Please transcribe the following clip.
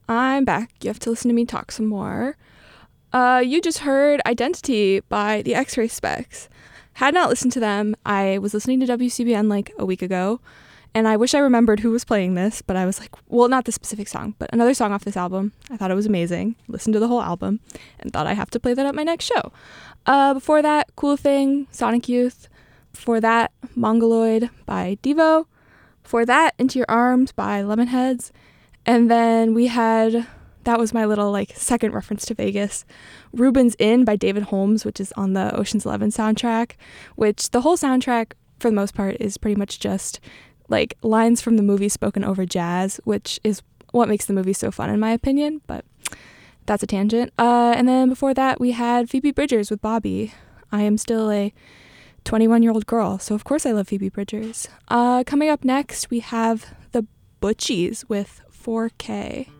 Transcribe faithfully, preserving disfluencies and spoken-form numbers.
I'm back. You have to listen to me talk some more. Uh, you just heard Identity by the X-Ray Specs. Had not listened to them. I was listening to W C B N like a week ago, and I wish I remembered who was playing this, but I was like, well, not the specific song, but another song off this album. I thought it was amazing. Listened to the whole album, and thought I have to play that at my next show. Uh, before that, Cool Thing, Sonic Youth. Before that, Mongoloid by Devo. Before that, Into Your Arms by Lemonheads. And then we had, that was my little like second reference to Vegas, Rubens Inn by David Holmes, which is on the Ocean's Eleven soundtrack, which the whole soundtrack for the most part is pretty much just like lines from the movie spoken over jazz, which is what makes the movie so fun in my opinion, but that's a tangent. Uh, and then before that we had Phoebe Bridgers with Bobby. I am still a twenty-one-year-old girl, so of course I love Phoebe Bridgers. Uh, coming up next we have the Butchies with four K.